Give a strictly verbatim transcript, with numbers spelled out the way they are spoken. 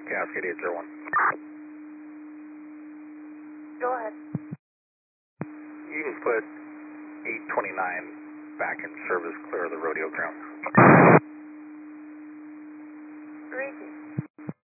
Cascade eight zero one. Go ahead. You can put eight twenty-nine back in service, clear of the rodeo grounds.